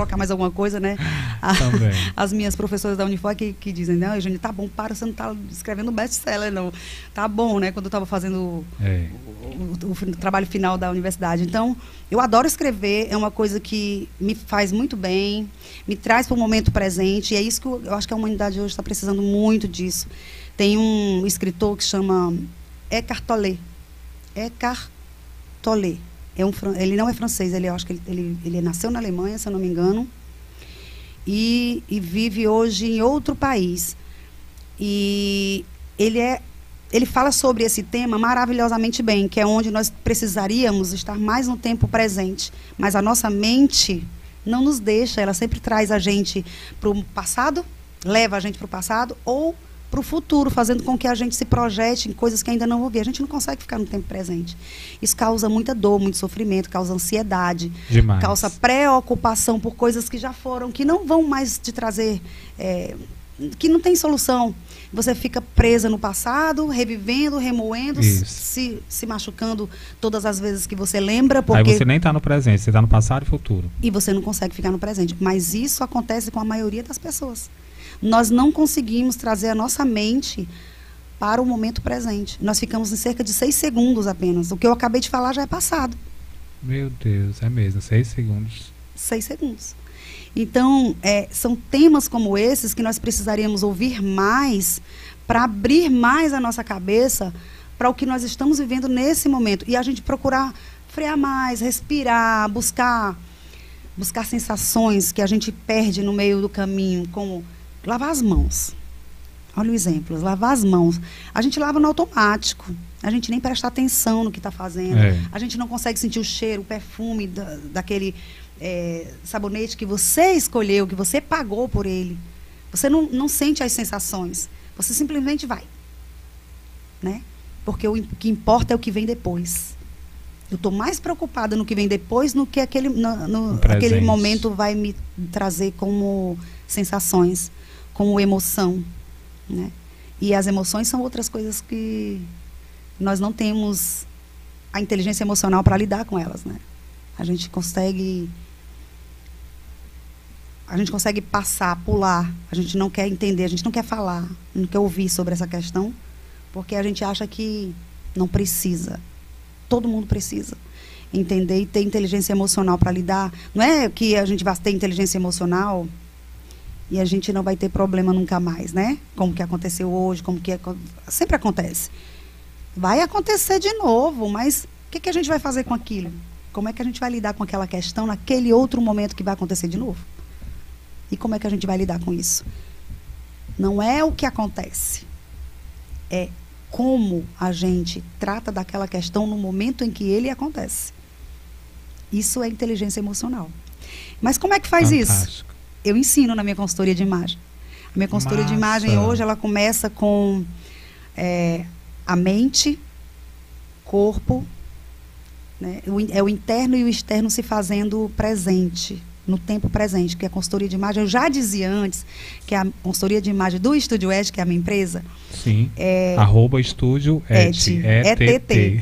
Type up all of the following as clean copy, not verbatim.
colocar mais alguma coisa, né? Também. As minhas professoras da Unifor que dizem, não, Eugênia, tá bom, para, você não tá escrevendo best-seller, não. Tá bom, né? Quando eu estava fazendo o trabalho final da universidade. Então, eu adoro escrever, é uma coisa que me faz muito bem, me traz para o momento presente, e é isso que eu acho que a humanidade hoje está precisando muito disso. Tem um escritor que chama Eckhart Tolle. Eckhart Tolle. Ele não é francês, eu acho que ele nasceu na Alemanha, se eu não me engano, e vive hoje em outro país. E ele fala sobre esse tema maravilhosamente bem, que é onde nós precisaríamos estar mais no tempo presente. Mas a nossa mente não nos deixa, ela sempre traz a gente para o passado, leva a gente para o passado, ou para o futuro, fazendo com que a gente se projete em coisas que ainda não ouvi. A gente não consegue ficar no tempo presente. Isso causa muita dor, muito sofrimento, causa ansiedade, demais. Causa preocupação por coisas que já foram, que não vão mais te trazer, que não tem solução. Você fica presa no passado, revivendo, remoendo, se machucando todas as vezes que você lembra. Porque... Aí você nem está no presente, você está no passado e futuro. E você não consegue ficar no presente. Mas isso acontece com a maioria das pessoas. Nós não conseguimos trazer a nossa mente para o momento presente. Nós ficamos em cerca de 6 segundos apenas. O que eu acabei de falar já é passado. Meu Deus, é mesmo, 6 segundos. 6 segundos. Então, são temas como esses que nós precisaríamos ouvir mais para abrir mais a nossa cabeça para o que nós estamos vivendo nesse momento. E a gente procurar frear mais, respirar, buscar sensações que a gente perde no meio do caminho, como lavar as mãos. Olha o exemplo, lavar as mãos. A gente lava no automático. A gente nem presta atenção no que está fazendo. A gente não consegue sentir o cheiro, o perfume daquele sabonete que você escolheu, que você pagou por ele. Você não sente as sensações. Você simplesmente vai. Né? Porque o que importa é o que vem depois. Eu estou mais preocupada no que vem depois do que aquele momento vai me trazer como sensações, como emoção, né? E as emoções são outras coisas que nós não temos a inteligência emocional para lidar com elas, né? A gente consegue passar, pular, a gente não quer entender, a gente não quer falar, não quer ouvir sobre essa questão, porque a gente acha que não precisa. Todo mundo precisa entender e ter inteligência emocional para lidar. Não é que a gente vai ter inteligência emocional e a gente não vai ter problema nunca mais, né? Como que aconteceu hoje, sempre acontece. Vai acontecer de novo, mas o que a gente vai fazer com aquilo? Como é que a gente vai lidar com aquela questão naquele outro momento que vai acontecer de novo? E como é que a gente vai lidar com isso? Não é o que acontece, é como a gente trata daquela questão no momento em que ele acontece. Isso é inteligência emocional. Mas como é que faz isso? Eu ensino na minha consultoria de imagem. A minha consultoria de imagem hoje, ela começa com a mente, corpo, né? É o interno e o externo se fazendo presente, no tempo presente, que a consultoria de imagem, eu já dizia antes, que a consultoria de imagem do Estúdio ET, que é a minha empresa. Sim, @Estúdio ET, ETT.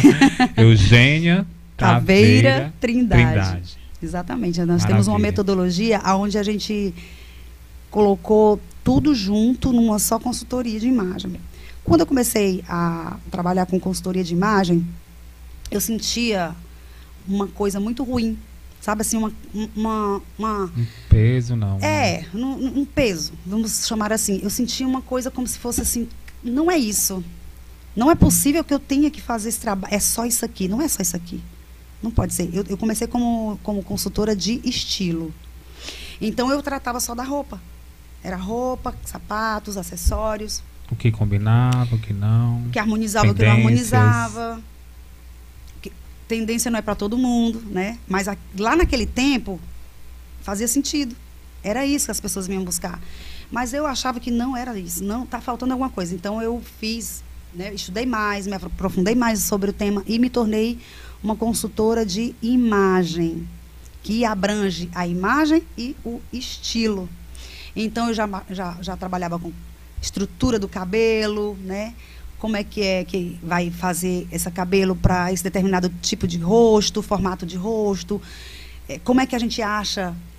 Eugênia Taveira Trindade. Exatamente, nós temos uma metodologia onde a gente colocou tudo junto numa só consultoria de imagem. Quando eu comecei a trabalhar com consultoria de imagem, eu sentia uma coisa muito ruim. Sabe assim, um peso, não. Um peso, vamos chamar assim. Eu sentia uma coisa como se fosse assim, não é isso. Não é possível que eu tenha que fazer esse trabalho. É só isso aqui, não é só isso aqui. Não pode ser. Eu comecei como consultora de estilo. Então, eu tratava só da roupa. Era roupa, sapatos, acessórios. O que combinava, o que não. O que harmonizava, o que não harmonizava. Tendência não é para todo mundo, né? Mas lá naquele tempo, fazia sentido. Era isso que as pessoas vinham buscar. Mas eu achava que não era isso. Não, está faltando alguma coisa. Então, eu fiz, né, estudei mais, me aprofundei mais sobre o tema e me tornei uma consultora de imagem, que abrange a imagem e o estilo. Então, eu já trabalhava com estrutura do cabelo, né? Como é que vai fazer esse cabelo para esse determinado tipo de rosto, formato de rosto. Como é que a gente acha